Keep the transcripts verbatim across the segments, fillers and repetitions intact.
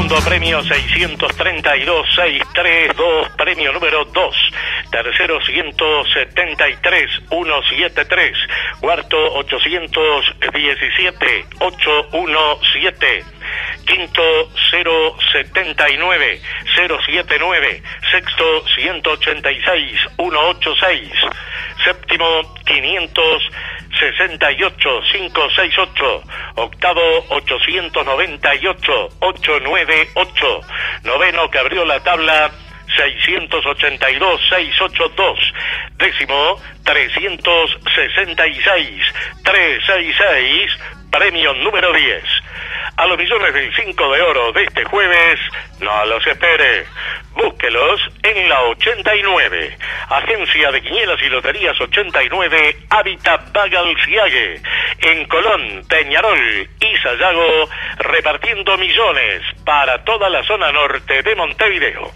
Segundo premio seiscientos treinta y dos, seiscientos treinta y dos, premio número dos. Tercero ciento setenta y tres, ciento setenta y tres. Cuarto ochocientos diecisiete, ochocientos diecisiete. Quinto cero setenta y nueve, cero setenta y nueve. Sexto ciento ochenta y seis, ciento ochenta y seis. Séptimo quinientos sesenta y ocho, quinientos sesenta y ocho. Octavo ochocientos noventa y ocho, ochocientos noventa y ocho. Noveno, que abrió la tabla, seiscientos ochenta y dos, seiscientos ochenta y dos. Décimo trescientos sesenta y seis, trescientos sesenta y seis. Premio número diez. A los millones del cinco de oro de este jueves, no los espere. Búsquelos en la ochenta y nueve. Agencia de Quinielas y Loterías ochenta y nueve, Hábitat Bagalciague. En Colón, Peñarol y Sayago, repartiendo millones para toda la zona norte de Montevideo.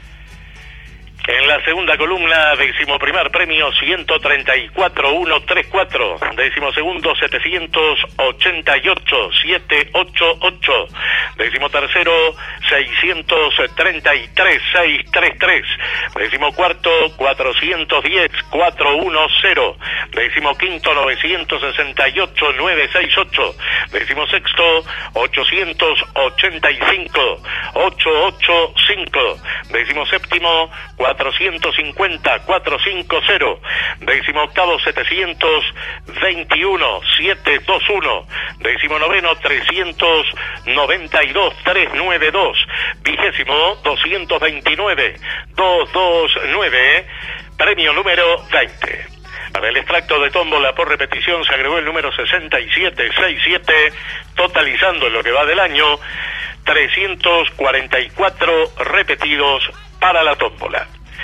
En la segunda columna, decimoprimer premio ciento treinta y cuatro, ciento treinta y cuatro. Decimosegundo, setecientos ochenta y ocho, setecientos ochenta y ocho. Decimotercero, seiscientos treinta y tres, seiscientos treinta y tres. Decimocuarto, cuatrocientos diez, cuatrocientos diez. Decimoquinto, novecientos sesenta y ocho, novecientos sesenta y ocho. Decimosexto, ochocientos ochenta y cinco, ochocientos ochenta y cinco. Decimoséptimo, cuatrocientos cincuenta, cuatrocientos cincuenta. Décimo octavo, setecientos veintiuno, setecientos veintiuno. Décimo noveno, trescientos noventa y dos, trescientos noventa y dos. Vigésimo, doscientos veintinueve, doscientos veintinueve. Premio número veinte. Para el extracto de tómbola por repetición se agregó el número sesenta y siete, sesenta y siete, totalizando en lo que va del año trescientos cuarenta y cuatro repetidos para la tómbola.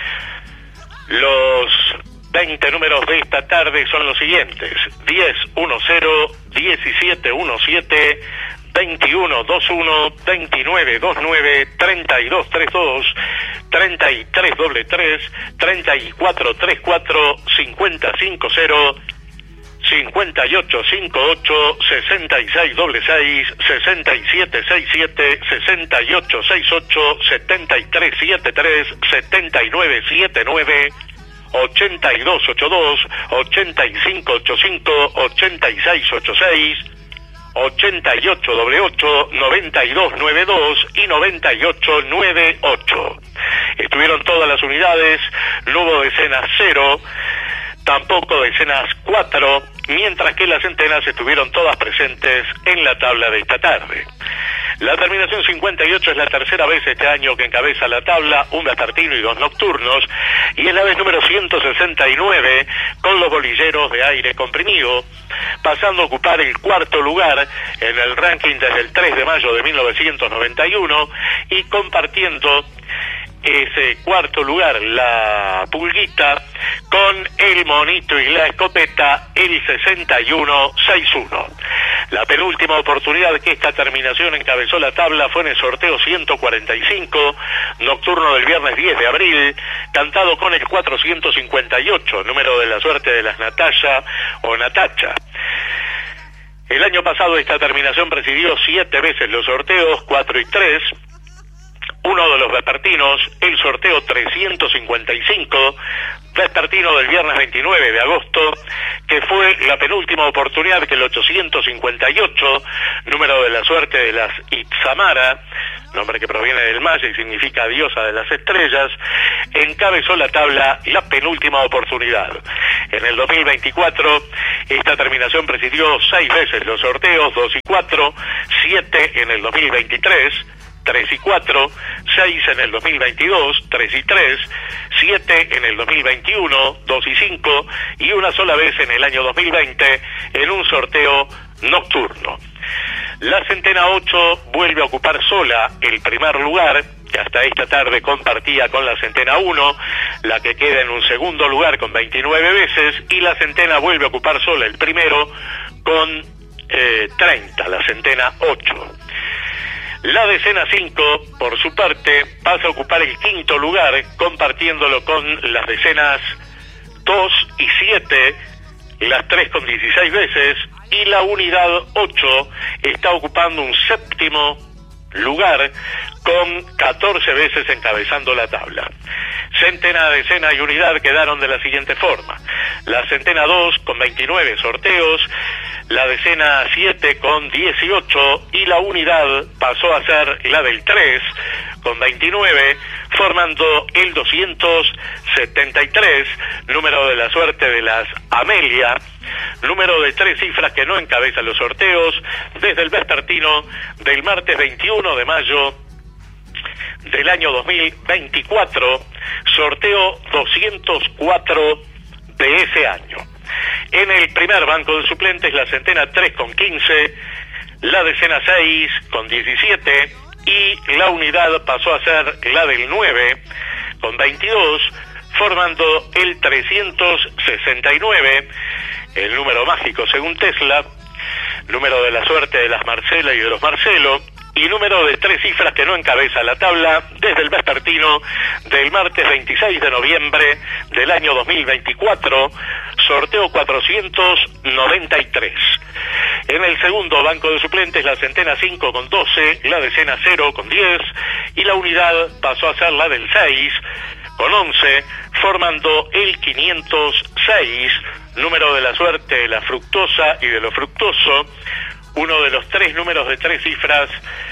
Los veinte números de esta tarde son los siguientes: diez, uno cero, diecisiete, diecisiete, veintiuno, veintiuno, veintinueve, veintinueve, treinta y dos, treinta y dos, treinta y tres, tres, treinta y cuatro, treinta y cuatro, cincuenta, cincuenta, cincuenta y ocho, cincuenta y ocho, sesenta y seis, seis, sesenta y siete, sesenta y siete, sesenta y ocho, sesenta y ocho, setenta y tres, setenta y tres, setenta y nueve, setenta y nueve, ochenta y dos, ochenta y dos, ochenta y cinco, ochenta y cinco, ochenta y seis, ochenta y seis, ochenta y ocho, ochenta y ocho, noventa y dos, noventa y dos y noventa y ocho, noventa y ocho. Estuvieron todas las unidades, no hubo decenas cero, tampoco decenas cuatro, mientras que las centenas estuvieron todas presentes en la tabla de esta tarde. La terminación cincuenta y ocho es la tercera vez este año que encabeza la tabla, un vespertino y dos nocturnos, y es la vez número ciento sesenta y nueve con los bolilleros de aire comprimido, pasando a ocupar el cuarto lugar en el ranking desde el tres de mayo de mil novecientos noventa y uno y compartiendo ese cuarto lugar, la pulguita, con el monito y la escopeta, el sesenta y uno, sesenta y uno. La penúltima oportunidad que esta terminación encabezó la tabla fue en el sorteo ciento cuarenta y cinco, nocturno del viernes diez de abril, cantado con el cuatrocientos cincuenta y ocho, número de la suerte de las Natacha o Natacha. El año pasado esta terminación presidió siete veces los sorteos, cuatro y tres. Uno de los vespertinos, el sorteo trescientos cincuenta y cinco, vespertino del viernes veintinueve de agosto, que fue la penúltima oportunidad que el ochocientos cincuenta y ocho, número de la suerte de las Itzamara, nombre que proviene del maya y significa diosa de las estrellas, encabezó la tabla la penúltima oportunidad. En el dos mil veinticuatro, esta terminación presidió seis veces los sorteos, dos y cuatro, siete en el dos mil veintitrés, tres y cuatro, seis en el dos mil veintidós, tres y tres, siete en el dos mil veintiuno, dos y cinco, y una sola vez en el año dos mil veinte en un sorteo nocturno. La centena ocho vuelve a ocupar sola el primer lugar, que hasta esta tarde compartía con la centena uno, la que queda en un segundo lugar con veintinueve veces, y la centena vuelve a ocupar sola el primero con eh, treinta, la centena ocho. La decena cinco, por su parte, pasa a ocupar el quinto lugar, compartiéndolo con las decenas dos y siete, las tres con dieciséis veces, y la unidad ocho está ocupando un séptimo lugar con catorce veces encabezando la tabla. Centena, decena y unidad quedaron de la siguiente forma: la centena dos con veintinueve sorteos, la decena siete con dieciocho y la unidad pasó a ser la del tres con veintinueve, formando el doscientos setenta y tres, número de la suerte de las Amelia, número de tres cifras que no encabeza los sorteos desde el vespertino del martes veintiuno de mayo del año dos mil veinticuatro, sorteo doscientos cuatro de ese año. En el primer banco de suplentes, la centena tres con quince, la decena seis con diecisiete y la unidad pasó a ser la del nueve con veintidós, formando el trescientos sesenta y nueve, el número mágico según Tesla, número de la suerte de las Marcela y de los Marcelo, y número de tres cifras que no encabeza la tabla desde el vespertino del martes veintiséis de noviembre del año dos mil veinticuatro, sorteo cuatrocientos noventa y tres. En el segundo banco de suplentes, la centena cinco con doce, la decena cero con diez y la unidad pasó a ser la del seis con once, formando el quinientos seis, número de la suerte de la fructosa y de lo fructoso, uno de los tres números de tres cifras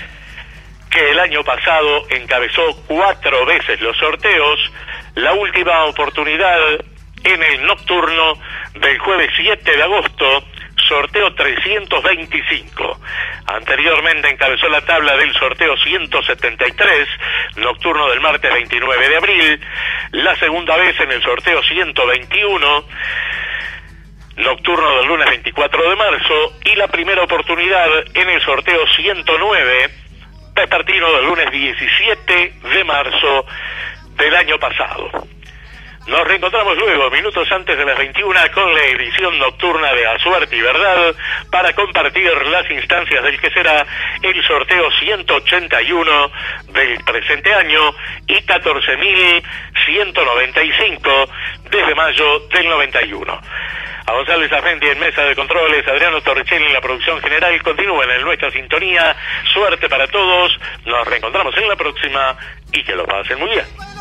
que el año pasado encabezó cuatro veces los sorteos. La última oportunidad en el nocturno del jueves siete de agosto, sorteo trescientos veinticinco. Anteriormente encabezó la tabla del sorteo ciento setenta y tres, nocturno del martes veintinueve de abril, la segunda vez en el sorteo ciento veintiuno, nocturno del lunes veinticuatro de marzo, y la primera oportunidad en el sorteo ciento nueve, vespertino del lunes diecisiete de marzo del año pasado. Nos reencontramos luego, minutos antes de las veintiuna, con la edición nocturna de A Suerte y Verdad, para compartir las instancias del que será el sorteo ciento ochenta y uno del presente año y catorce mil ciento noventa y cinco desde mayo del noventa y uno. A González Afendi en mesa de controles, Adriano Torricelli en la producción general. Continúen en nuestra sintonía. Suerte para todos. Nos reencontramos en la próxima y que lo pasen muy bien.